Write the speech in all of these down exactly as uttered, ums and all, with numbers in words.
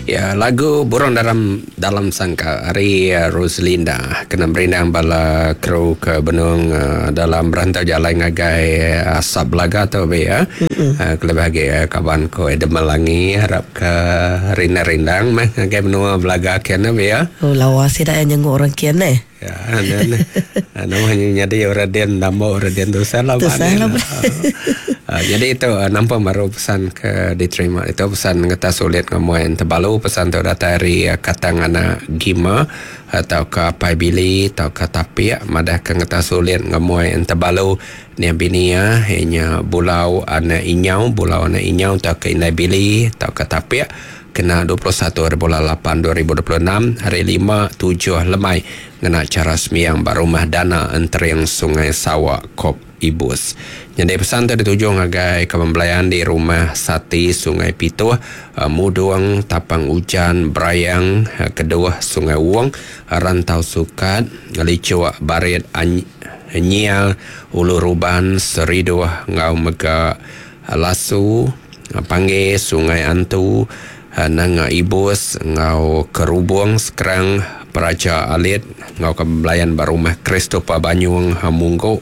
Ya, lagu Burung dalam dalam Sangka Ari uh, Roslinda kena berindang bala kru ke benung uh, dalam berantau jalan ngagai uh, asap laga tu be ya. Uh, kelebih uh, kawan ko Edem Melangi harap ke rina rindang mah ngagai benua belaga kian be ya. Oh lawas tidak yang orang kian eh. Ya, dan namanya jadi orang dia nama orang dia tu salah mana. Uh, jadi itu uh, nampak baru pesan ke diterima itu pesan ngeta sulit ngamuan terbalu pesan tu datari uh, katang anak gima atau ke pai bili atau ke tapi madah ke ngeta sulit ngamuan terbalu ni binia hanya bulau anak inyau bulau anak inyau atau ke inai bili atau ke tapi kena dua puluh satu bulan lapan dua ribu dua puluh enam hari lima tujuh lemai ngena cara semiyang barumah dana antara yang Sungai Sawa Kop Ibus. Jadi pesan tu dituju ngagai kepembelayan di rumah Sati Sungai Pituh, uh, Muduang Tapang Ujan Brayang, uh, kedua Sungai Uang, uh, Rantau Sukat, Licua Barit Anyial, Ulu Ruban Seridu Ngau Mega uh, Lasu, uh, Pangge Sungai Antu, uh, Nanga Ibus Ngau Kerubung Sekerang Peraja Alit Ngau kepembelayan barumah Kristopa Banyuang Munggo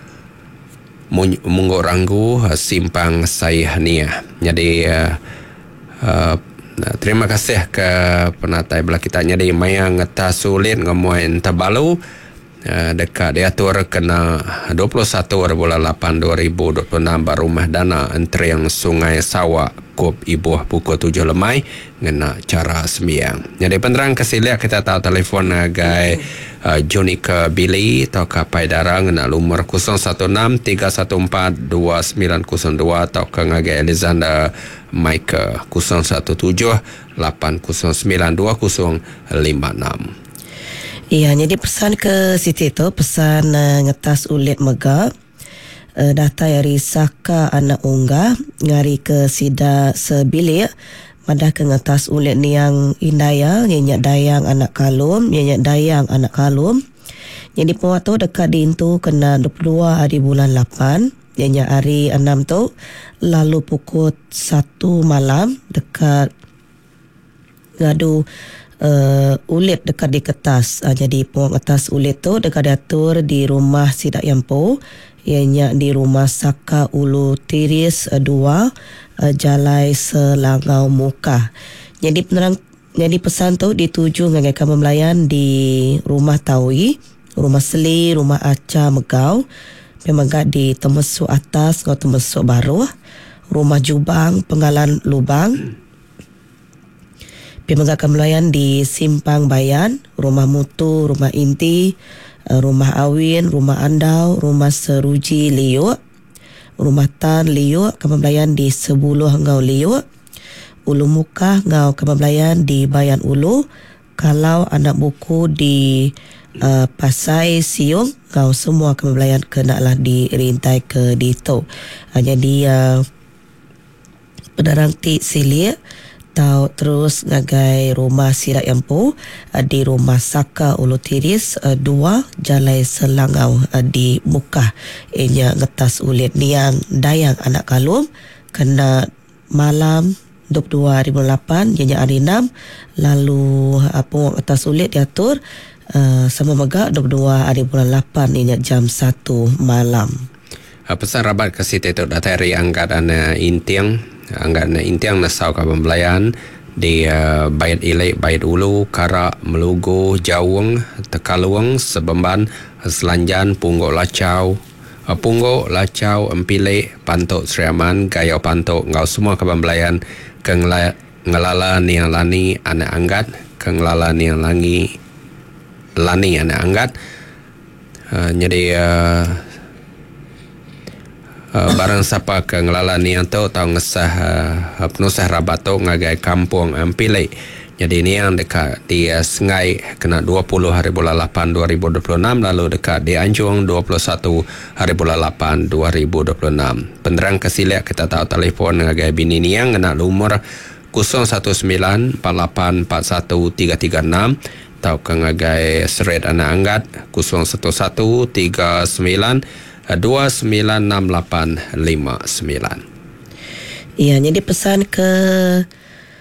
Munggo Ranggu Simpang Sayhania. Jadi uh, uh, terima kasih ke penatai belah kita. Jadi maya ngeta sulit ngamuan terbalu uh, dekat diatur kena dua puluh satu bulan lapan dua ribu dua puluh enam barumah dana antara yang Sungai Sawa Kop Ibuh pukul tujuh lemai ngena cara sembiang. Jadi penerang kesiliak kita tahu telefon agai uh, Jonika Billy atau kapai darang ngena lumur kosong satu enam tiga satu empat dua sembilan kosong dua atau ke ngagai Alexander Mike kosong satu tujuh lapan kosong sembilan dua kosong lima enam. Iya, jadi pesan ke Siti tu pesan uh, ngetas ulit mega. Uh, data dari Saka anak unggah ngari ke sida sebilik madah ke ngetas ulit ni yang indaya nyenyak dayang anak kalum nyenyak dayang anak kalum. Jadi pewaktu dekat dintu kena dua puluh dua hari bulan lapan nyenyak hari enam tu lalu pukul satu malam dekat ngadu Uh, ulit dekat di kertas. uh, Jadi puang atas ulit tu dekat diatur di rumah Sidak Yampo, ianya di rumah Saka Ulu Tiris uh, dua uh, Jalai Selangau Muka. Jadi penerang, jadi pesan tu dituju ngagai kamu melayan di rumah Tawi, rumah Seli, rumah Aca Megau, pemegak di Temesuk Atas atau Temesuk Baru, rumah Jubang Penggalan Lubang, Pemegak Kemelayan di Simpang Bayan, Rumah Mutu, Rumah Inti, Rumah Awin, Rumah Andau, Rumah Seruji Liuk, Rumah Tan Liuk, Kemelayan di Sebuluh Ngau Liuk, Ulu Muka Ngau Kemelayan di Bayan Ulu, kalau anak buku di uh, Pasai Siung Ngau semua kemelayan kenalah dirintai ke dito. Uh, jadi uh, penerang ti silia tahu terus ngagai rumah Sidak Yampu uh, di rumah Saka Ulu Tiris uh, dua Jalai Selangau uh, di Muka ianya ngetas ulit niang dayang anak kalum kena malam dua puluh dua hari bulan lapan ianya hari enam lalu apa uh, ngetas ulit diatur uh, sama megak dua puluh dua hari bulan lapan ianya jam satu malam. Uh, pesan rabat ke situ itu datari angkatan uh, intiang anggaran intiang nasau ke pembelayan di uh, Bayat Ilek, Bayat Ulu, Karak, Melugu, Jawung, Tekaluang, Sebemban, Selanjan, Punggok Lacau, uh, Punggok Lacau, Empilek, Pantok Seriaman, Gayau Pantok, ngau semua ke pembelayan ke ngelala niang lani anak anggat, ke ngelala niang langi lani anak anggat. Uh, jadi uh, Uh, barang siapa ke ngelala ni yang tahu tahu ngesah uh, penusah rabato ngagai kampung Empilek. Jadi ni yang dekat di uh, Sengai kena dua puluh hari bulan lapan dua ribu dua puluh enam lalu dekat di Anjung dua puluh satu hari bulan lapan dua ribu dua puluh enam. Penerang kesilak kita tahu telefon ngagai bini ni yang kena umur kosong satu sembilan empat lapan empat satu tiga tiga enam atau ke ngagai seret anak anggat kosong satu satu tiga sembilan dua sembilan enam lapan lima sembilan. Ya, jadi pesan ke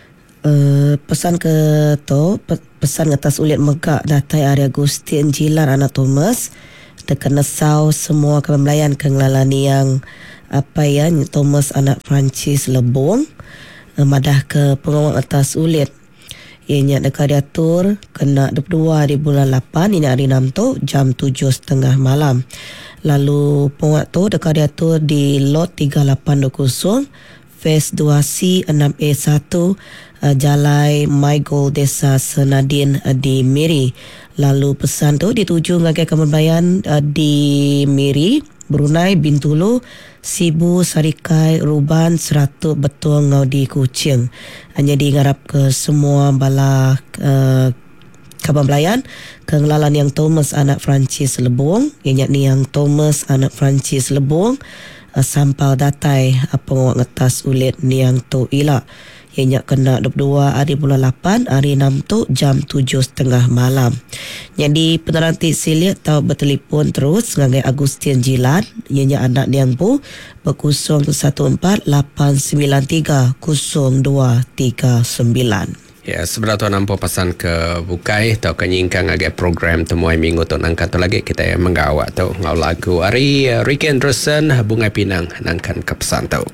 Uh, pesan ke to pe, pesan atas ulit megak datai Ari Agustin Jilan anak Thomas terkena sau semua kemelayan kengelalani yang apa ya Thomas anak Francis Lebong uh, madah ke pengawal atas ulit ianya dekat diatur kena dua puluh dua di bulan lapan ini hari enam tu jam tujuh tiga puluh malam. Lalu pengawal tu dekat diatur di lot tiga lapan dua kosong Phase dua C enam A satu uh, Jalai Maigol Desa Senadin uh, di Miri. Lalu pesan tu dituju ngagai kemerbayan uh, di Miri, Brunei, Bintulu, Sibu, Sarikai, Ruban, Seratuk, Betul, Ngau di Kuching. Hanya diharap ke semua bala uh, Kabar Belayan kengelalan yang Thomas anak Francis Lebong, ianya ni yang Thomas anak Francis Lebong Uh, sampal datai uh, pengawal ngetas ulit ni yang tu ila ianya kena dua puluh dua hari bulan lapan hari enam tu jam tujuh tiga puluh malam. Jadi peneranti silit tahu bertelefon terus ngagai Agustin Jilan ianya anak niang bu berkosong satu empat lapan sembilan tiga kosong dua tiga sembilan. Ya, sebenarnya tuan nampak pesan ke bukai atau ke nyingkang agak program temuai minggu tu nangkan tu lagi kita yang menggawat tu ngau lagu hari uh, Ricky Anderson Bunga Pinang nangkan ke pesan tu.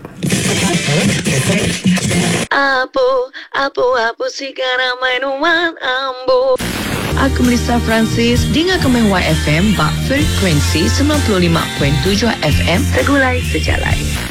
Apo, apo, apo sekarang minuman ambo. Aku Melissa Francis dengar Kemeh Y F M bak frekuensi sembilan puluh lima perpuluhan tujuh F M Tegulai Sejalai.